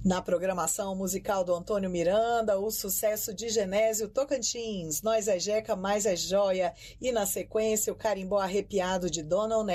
Na programação musical do Antônio Miranda, o sucesso de Genésio Tocantins, Nós é Jeca, Mais é Joia, e na sequência o carimbó arrepiado de Dona Onete.